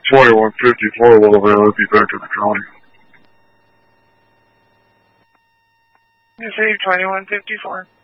2154 will be back to the county. You say 2154?